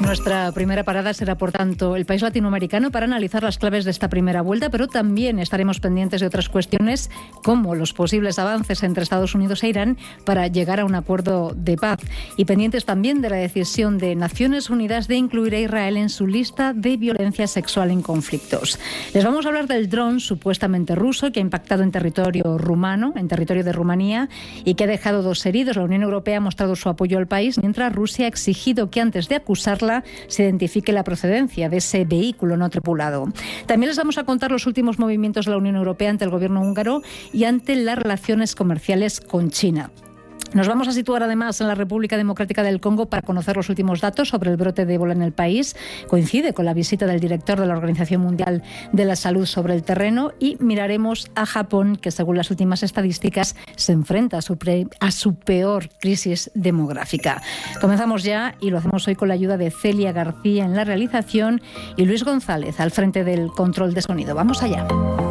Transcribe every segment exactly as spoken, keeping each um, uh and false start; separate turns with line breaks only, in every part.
Nuestra primera parada será, por tanto, el país latinoamericano para analizar las claves de esta primera vuelta, pero también estaremos pendientes de otras cuestiones como los posibles avances entre Estados Unidos e Irán para llegar a un acuerdo de paz y pendientes también de la decisión de Naciones Unidas de incluir a Israel en su lista de violencia sexual en conflictos. Les vamos a hablar del dron supuestamente ruso que ha impactado en territorio rumano, en territorio de Rumanía, y que ha dejado dos heridos. La Unión Europea ha mostrado su apoyo al país, mientras Rusia ha exigido que antes de acusarla se identifique la procedencia de ese vehículo no tripulado. También les vamos a contar los últimos movimientos de la Unión Europea ante el gobierno húngaro y ante las relaciones comerciales con China. Nos vamos a situar además en la República Democrática del Congo para conocer los últimos datos sobre el brote de ébola en el país. Coincide con la visita del director de la Organización Mundial de la Salud sobre el terreno y miraremos a Japón, que según las últimas estadísticas se enfrenta a su, pre- a su peor crisis demográfica. Comenzamos ya y lo hacemos hoy con la ayuda de Celia García en la realización y Luis González al frente del control de sonido. Vamos allá.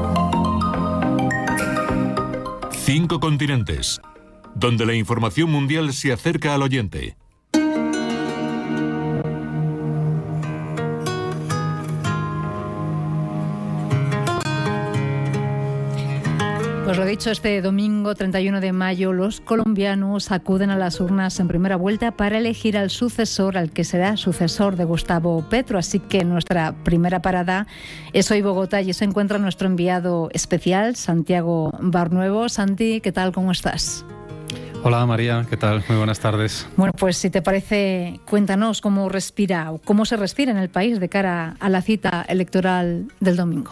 Cinco continentes, donde la información mundial se acerca al oyente.
Pues lo dicho, este domingo treinta y uno de mayo los colombianos acuden a las urnas en primera vuelta para elegir al sucesor, al que será sucesor de Gustavo Petro. Así que nuestra primera parada es hoy Bogotá y se encuentra nuestro enviado especial, Santiago Barnuevo. Santi, ¿qué tal? ¿Cómo estás?
Hola María, ¿qué tal? Muy buenas tardes.
Bueno, pues si te parece, cuéntanos cómo respira o cómo se respira en el país de cara a la cita electoral del domingo.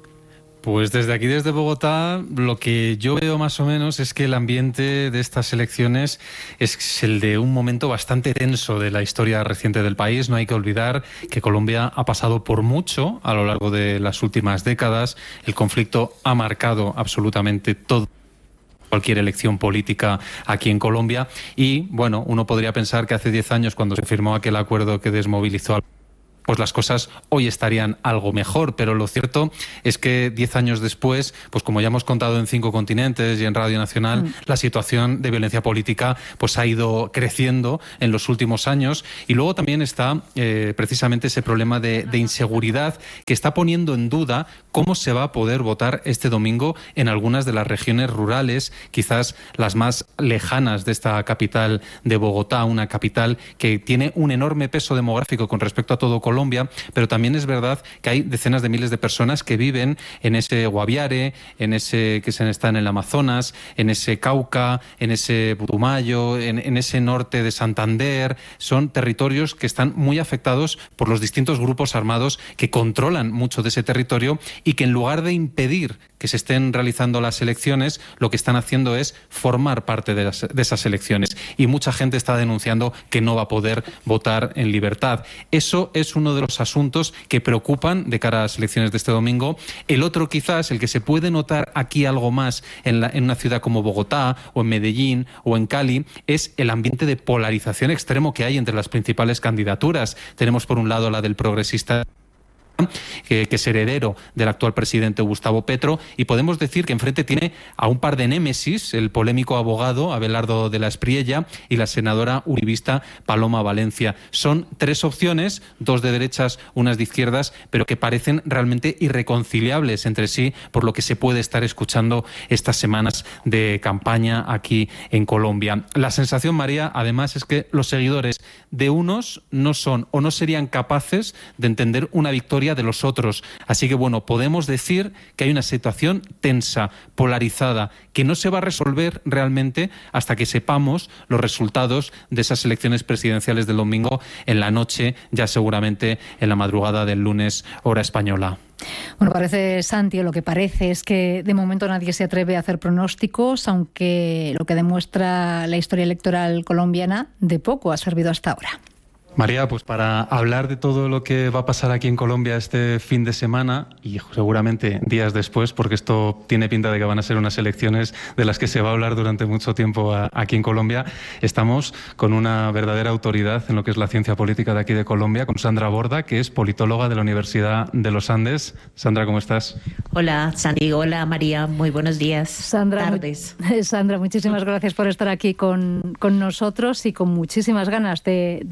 Pues desde aquí, desde Bogotá, lo que yo veo más o menos es que el ambiente de estas elecciones es el de un momento bastante tenso de la historia reciente del país. No hay que olvidar que Colombia ha pasado por mucho a lo largo de las últimas décadas. El conflicto ha marcado absolutamente todo. Cualquier elección política aquí en Colombia y, bueno, uno podría pensar que hace diez años, cuando se firmó aquel acuerdo que desmovilizó al pues las cosas hoy estarían algo mejor, pero lo cierto es que diez años después, pues como ya hemos contado en Cinco Continentes y en Radio Nacional, mm. la situación de violencia política pues ha ido creciendo en los últimos años y luego también está eh, precisamente ese problema de, de inseguridad que está poniendo en duda cómo se va a poder votar este domingo en algunas de las regiones rurales, quizás las más lejanas de esta capital de Bogotá, una capital que tiene un enorme peso demográfico con respecto a todo Colombia. Colombia, pero también es verdad que hay decenas de miles de personas que viven en ese Guaviare, en ese que se está en el Amazonas, en ese Cauca, en ese Putumayo, en, en ese norte de Santander. Son territorios que están muy afectados por los distintos grupos armados que controlan mucho de ese territorio y que en lugar de impedir que se estén realizando las elecciones, lo que están haciendo es formar parte de, las, de esas elecciones. Y mucha gente está denunciando que no va a poder votar en libertad. Eso es uno de los asuntos que preocupan de cara a las elecciones de este domingo. El otro, quizás, el que se puede notar aquí algo más en, la, en una ciudad como Bogotá, o en Medellín, o en Cali, es el ambiente de polarización extremo que hay entre las principales candidaturas. Tenemos, por un lado, la del progresista, Que, que es heredero del actual presidente Gustavo Petro, y podemos decir que enfrente tiene a un par de némesis, el polémico abogado Abelardo de la Espriella y la senadora uribista Paloma Valencia. Son tres opciones, dos de derechas, unas de izquierdas, pero que parecen realmente irreconciliables entre sí por lo que se puede estar escuchando estas semanas de campaña aquí en Colombia. La sensación, María, además, es que los seguidores de unos no son o no serían capaces de entender una victoria de los otros. Así que, bueno, podemos decir que hay una situación tensa, polarizada, que no se va a resolver realmente hasta que sepamos los resultados de esas elecciones presidenciales del domingo en la noche, ya seguramente en la madrugada del lunes, hora española.
Bueno, parece, Santi, o lo que parece es que de momento nadie se atreve a hacer pronósticos, aunque lo que demuestra la historia electoral colombiana de poco ha servido hasta ahora.
María, pues para hablar de todo lo que va a pasar aquí en Colombia este fin de semana y seguramente días después, porque esto tiene pinta de que van a ser unas elecciones de las que se va a hablar durante mucho tiempo a, aquí en Colombia, estamos con una verdadera autoridad en lo que es la ciencia política de aquí de Colombia, con Sandra Borda, que es politóloga de la Universidad de los Andes. Sandra, ¿cómo estás?
Hola, Santi. Hola, María. Muy buenos días.
Sandra,
tardes.
Mu- Sandra, muchísimas gracias por estar aquí con, con nosotros y con muchísimas ganas de, de escuchar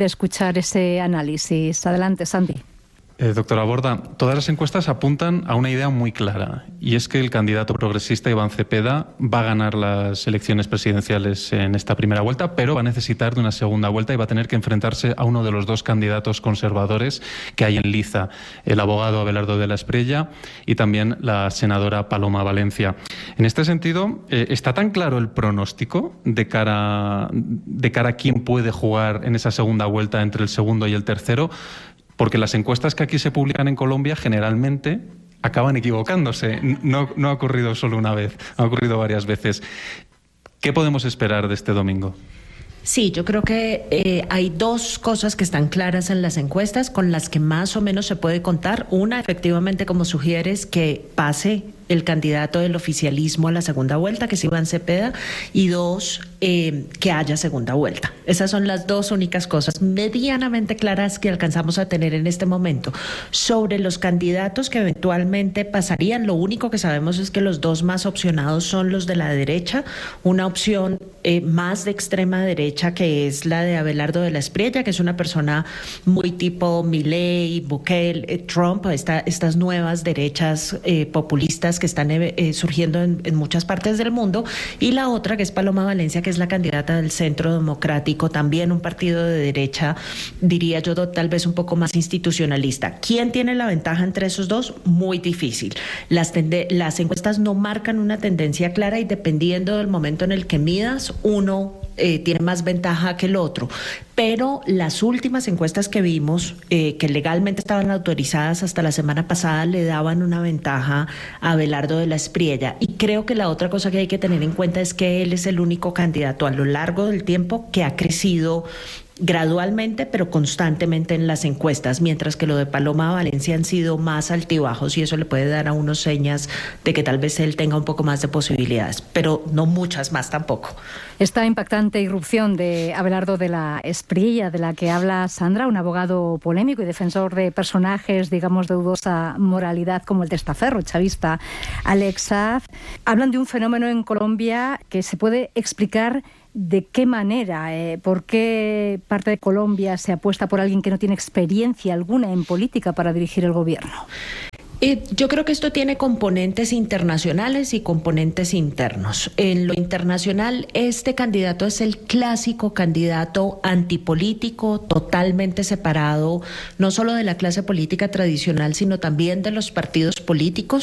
completar ese análisis. Adelante, Santi.
Eh, doctora Borda, todas las encuestas apuntan a una idea muy clara, y es que el candidato progresista Iván Cepeda va a ganar las elecciones presidenciales en esta primera vuelta, pero va a necesitar de una segunda vuelta y va a tener que enfrentarse a uno de los dos candidatos conservadores que hay en liza, el abogado Abelardo de la Espriella y también la senadora Paloma Valencia. En este sentido, eh, ¿está tan claro el pronóstico de cara, de cara a quién puede jugar en esa segunda vuelta entre el segundo y el tercero? Porque las encuestas que aquí se publican en Colombia generalmente acaban equivocándose. No, no ha ocurrido solo una vez, ha ocurrido varias veces. ¿Qué podemos esperar de este domingo?
Sí, yo creo que eh, hay dos cosas que están claras en las encuestas con las que más o menos se puede contar. Una, efectivamente, como sugieres, que pase el candidato del oficialismo a la segunda vuelta, que es Iván Cepeda, y dos, eh, que haya segunda vuelta. Esas son las dos únicas cosas medianamente claras que alcanzamos a tener en este momento. Sobre los candidatos que eventualmente pasarían, lo único que sabemos es que los dos más opcionados son los de la derecha, una opción eh, más de extrema derecha, que es la de Abelardo de la Espriella, que es una persona muy tipo Milei, Bukele, eh, Trump, esta, estas nuevas derechas eh, populistas que están eh, surgiendo en, en muchas partes del mundo, y la otra, que es Paloma Valencia, que es la candidata del Centro Democrático, también un partido de derecha, diría yo, tal vez un poco más institucionalista. ¿Quién tiene la ventaja entre esos dos? Muy difícil. Las, tende- las encuestas no marcan una tendencia clara, y dependiendo del momento en el que midas, uno eh, tiene más ventaja que el otro. Pero las últimas encuestas que vimos, eh, que legalmente estaban autorizadas hasta la semana pasada, le daban una ventaja a Abelardo de la Espriella. Y creo que la otra cosa que hay que tener en cuenta es que él es el único candidato a lo largo del tiempo que ha crecido gradualmente pero constantemente en las encuestas, mientras que lo de Paloma Valencia han sido más altibajos, y eso le puede dar a uno señas de que tal vez él tenga un poco más de posibilidades, pero no muchas más tampoco.
Esta impactante irrupción de Abelardo de la Espriella, de la que habla Sandra, un abogado polémico y defensor de personajes, digamos, de dudosa moralidad, como el testaferro chavista Alex Saab, hablan de un fenómeno en Colombia que se puede explicar. ¿De qué manera? Eh, ¿Por qué parte de Colombia se apuesta por alguien que no tiene experiencia alguna en política para dirigir el gobierno?
Eh, yo creo que esto tiene componentes internacionales y componentes internos. En lo internacional, este candidato es el clásico candidato antipolítico, totalmente separado, no solo de la clase política tradicional, sino también de los partidos políticos.